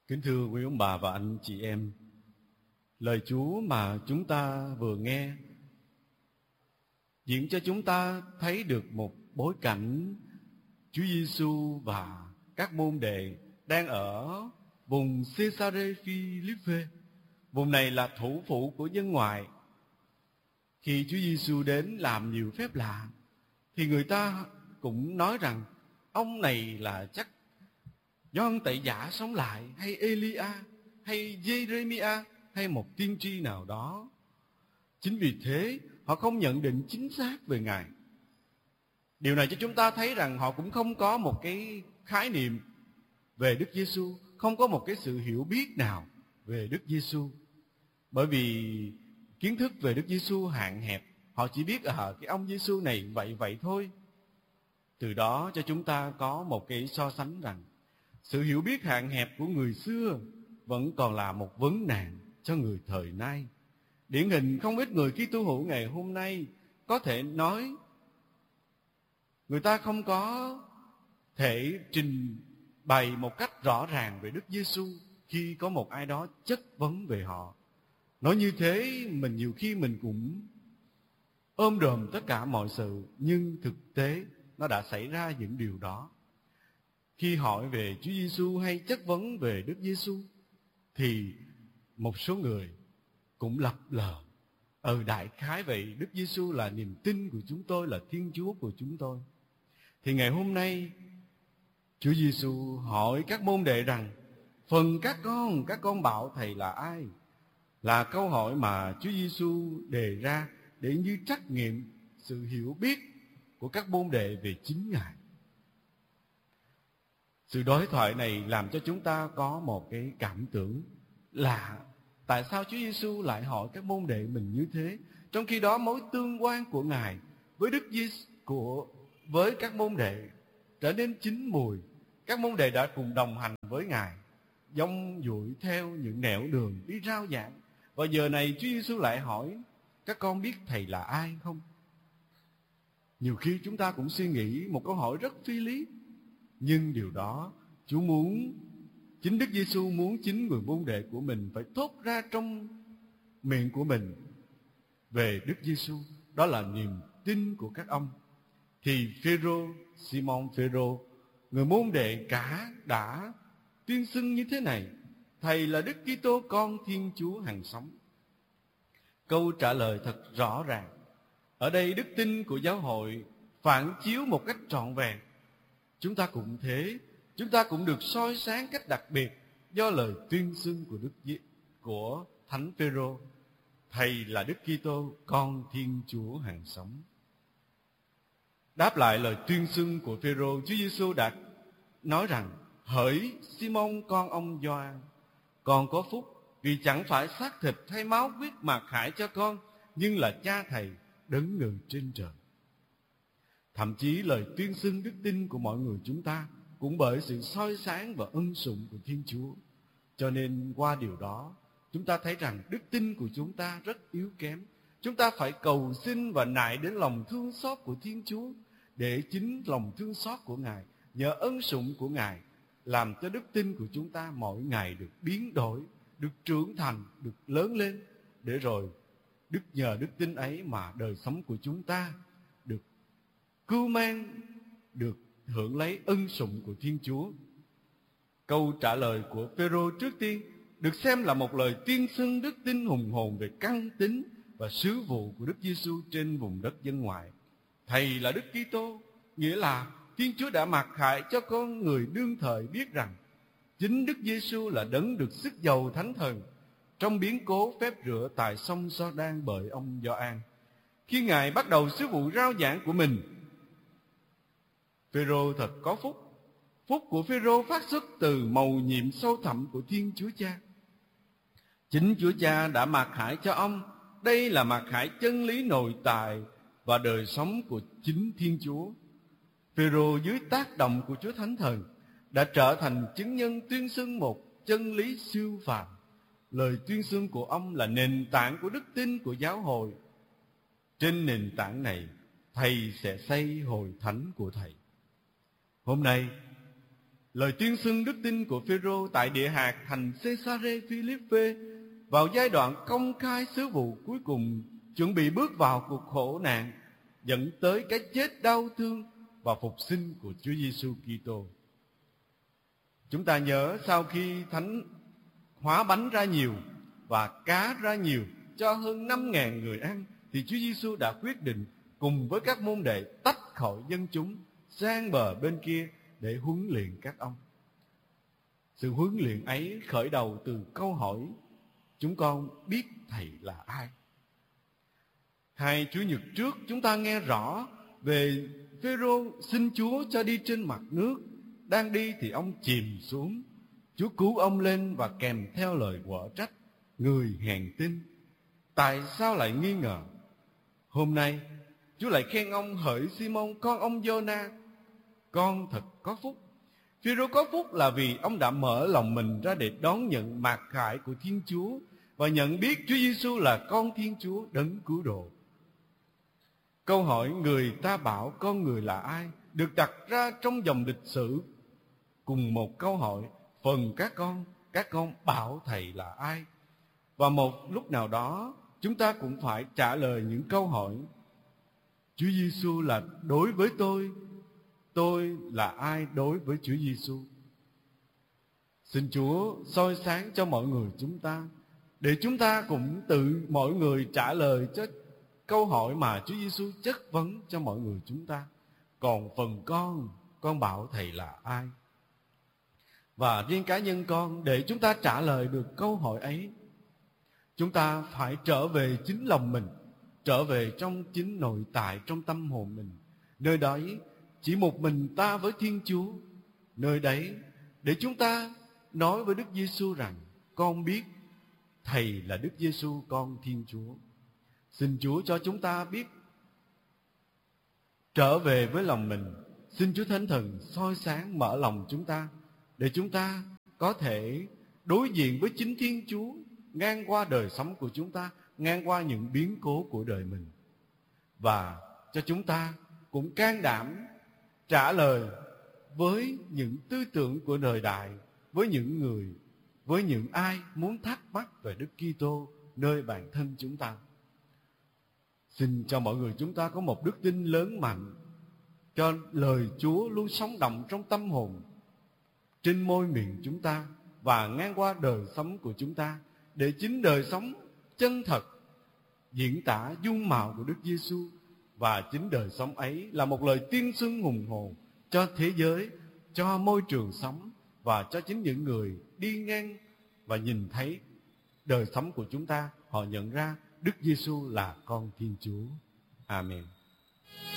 Kính thưa quý ông bà và anh chị em, lời Chúa mà chúng ta vừa nghe diễn cho chúng ta thấy được một bối cảnh Chúa Giêsu và các môn đệ đang ở vùng Caesarea Philippe. Vùng này là thủ phủ của dân ngoại. Khi Chúa Giêsu đến làm nhiều phép lạ thì người ta cũng nói rằng ông này là chắc Gioan Tẩy Giả sống lại, hay Elia, hay Jeremia, hay một tiên tri nào đó. Chính vì thế họ không nhận định chính xác về Ngài. Điều này cho chúng ta thấy rằng họ cũng không có một cái khái niệm về Đức Giêsu, không có một cái sự hiểu biết nào về Đức Giêsu. Bởi vì kiến thức về Đức Giêsu hạn hẹp, họ chỉ biết cái ông Giêsu này vậy thôi. Từ đó cho chúng ta có một cái so sánh rằng sự hiểu biết hạn hẹp của người xưa vẫn còn là một vấn nạn cho người thời nay. Điển hình không ít người Kitô hữu ngày hôm nay có thể nói người ta không có thể trình bày một cách rõ ràng về Đức Giêsu khi có một ai đó chất vấn về họ. Nói như thế nhiều khi mình cũng ôm đồm tất cả mọi sự, nhưng thực tế nó đã xảy ra những điều đó. Khi hỏi về Chúa Giêsu hay chất vấn về Đức Giêsu thì một số người cũng lập lờ. Đại khái vậy, Đức Giêsu là niềm tin của chúng tôi, là Thiên Chúa của chúng tôi. Thì ngày hôm nay Chúa Giêsu hỏi các môn đệ rằng: phần các con bảo thầy là ai? Là câu hỏi mà Chúa Giêsu đề ra để như trắc nghiệm sự hiểu biết của các môn đệ về chính Ngài. Sự đối thoại này làm cho chúng ta có một cái cảm tưởng là tại sao Chúa Giêsu lại hỏi các môn đệ mình như thế, trong khi đó mối tương quan của Ngài với Đức Giêsu với các môn đệ trở nên chín mùi. Các môn đệ đã cùng đồng hành với Ngài, dông dụi theo những nẻo đường đi rao giảng. Và giờ này Chúa Giêsu lại hỏi: các con biết thầy là ai không? Nhiều khi chúng ta cũng suy nghĩ một câu hỏi rất phi lý, nhưng điều đó chính Đức Giêsu muốn chính người môn đệ của mình phải thốt ra trong miệng của mình về Đức Giêsu. Đó là niềm tin của các ông. Thì Simon Phêrô, người môn đệ cả, đã tuyên xưng như thế này: thầy là Đức Kitô, con Thiên Chúa hằng sống. Câu trả lời thật rõ ràng. Ở đây đức tin của giáo hội phản chiếu một cách trọn vẹn. Chúng ta cũng thế, chúng ta cũng được soi sáng cách đặc biệt do lời tuyên xưng của Thánh Phêrô: thầy là Đức Kitô, con Thiên Chúa hằng sống. Đáp lại lời tuyên xưng của Phêrô, Chúa Giêsu đã nói rằng: hỡi Simon con ông Gioan, con có phúc, vì chẳng phải xác thịt hay máu huyết mạc hại cho con, nhưng là Cha thầy đấng ngự trên trời. Thậm chí lời tuyên xưng đức tin của mọi người chúng ta cũng bởi sự soi sáng và ân sủng của Thiên Chúa. Cho nên qua điều đó, chúng ta thấy rằng đức tin của chúng ta rất yếu kém. Chúng ta phải cầu xin và nài đến lòng thương xót của Thiên Chúa, để chính lòng thương xót của Ngài, nhờ ân sủng của Ngài, làm cho đức tin của chúng ta mỗi ngày được biến đổi, được trưởng thành, được lớn lên, để rồi nhờ đức tin ấy mà đời sống của chúng ta được cưu mang, được hưởng lấy ân sủng của Thiên Chúa. Câu trả lời của Phêrô trước tiên được xem là một lời tuyên xưng đức tin hùng hồn về căn tính và sứ vụ của Đức Giêsu trên vùng đất dân ngoại. Thầy là Đức Kitô, nghĩa là Thiên Chúa đã mặc khải cho con người đương thời biết rằng chính Đức Giêsu là đấng được sức giàu Thánh Thần trong biến cố phép rửa tại sông Giođan bởi ông Gioan. Khi Ngài bắt đầu sứ vụ rao giảng của mình, Phêrô thật có phúc. Phúc của Phêrô phát xuất từ mầu nhiệm sâu thẳm của Thiên Chúa Cha. Chính Chúa Cha đã mặc khải cho ông. Đây là mặc khải chân lý nội tại và đời sống của chính Thiên Chúa. Phêrô dưới tác động của Chúa Thánh Thần đã trở thành chứng nhân tuyên xưng một chân lý siêu phàm. Lời tuyên xưng của ông là nền tảng của đức tin của giáo hội. Trên nền tảng này, thầy sẽ xây hội thánh của thầy. Hôm nay lời tuyên xưng đức tin của Phêrô tại địa hạt thành Caesarea Philippe vào giai đoạn công khai sứ vụ cuối cùng, chuẩn bị bước vào cuộc khổ nạn dẫn tới cái chết đau thương và phục sinh của Chúa Giêsu Kitô. Chúng ta nhớ sau khi Thánh hóa bánh ra nhiều và cá ra nhiều cho hơn 5.000 người ăn, thì Chúa Giêsu đã quyết định cùng với các môn đệ tách khỏi dân chúng sang bờ bên kia để huấn luyện các ông. Sự huấn luyện ấy khởi đầu từ câu hỏi: chúng con biết Thầy là ai? Hai Chủ nhật trước chúng ta nghe rõ về Phêrô xin Chúa cho đi trên mặt nước. Đang đi thì ông chìm xuống. Chúa cứu ông lên và kèm theo lời quở trách: người hèn tin, tại sao lại nghi ngờ? Hôm nay Chúa lại khen ông: hỡi Simon con ông Giô-na, con thật có phúc. Phêrô có phúc là vì ông đã mở lòng mình ra để đón nhận mặc khải của Thiên Chúa và nhận biết Chúa Giêsu là con Thiên Chúa đấng cứu độ. Câu hỏi người ta bảo con người là ai được đặt ra trong dòng lịch sử cùng một câu hỏi: phần các con bảo Thầy là ai? Và một lúc nào đó chúng ta cũng phải trả lời những câu hỏi: Chúa Giêsu là đối với tôi là ai đối với Chúa Giêsu? Xin Chúa soi sáng cho mọi người chúng ta, để chúng ta cũng tự mọi người trả lời cho câu hỏi mà Chúa Giêsu chất vấn cho mọi người chúng ta. Còn phần con bảo Thầy là ai? Và riêng cá nhân con, để chúng ta trả lời được câu hỏi ấy, chúng ta phải trở về chính lòng mình, trở về trong chính nội tại, trong tâm hồn mình. Nơi đấy chỉ một mình ta với Thiên Chúa. Nơi đấy để chúng ta nói với Đức Giêsu rằng: con biết Thầy là Đức Giêsu con Thiên Chúa. Xin Chúa cho chúng ta biết trở về với lòng mình. Xin Chúa Thánh Thần soi sáng mở lòng chúng ta, để chúng ta có thể đối diện với chính Thiên Chúa ngang qua đời sống của chúng ta, ngang qua những biến cố của đời mình. Và cho chúng ta cũng can đảm trả lời với những tư tưởng của thời đại, với những ai muốn thắc mắc về Đức Kitô nơi bản thân chúng ta. Xin cho mọi người chúng ta có một đức tin lớn mạnh, cho lời Chúa luôn sống động trong tâm hồn, trên môi miệng chúng ta và ngang qua đời sống của chúng ta, để chính đời sống chân thật diễn tả dung mạo của Đức Giêsu. Và chính đời sống ấy là một lời tuyên xưng hùng hồn cho thế giới, cho môi trường sống và cho chính những người đi ngang và nhìn thấy đời sống của chúng ta, họ nhận ra Đức Giêsu là con Thiên Chúa. Amen.